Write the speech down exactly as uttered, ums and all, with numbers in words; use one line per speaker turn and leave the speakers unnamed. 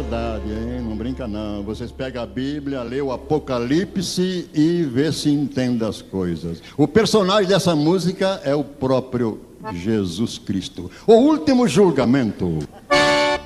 verdade, hein? Não brinca não. Vocês pegam a Bíblia, lê o Apocalipse e vê se entende as coisas. O personagem dessa música é o próprio Jesus Cristo. O último julgamento.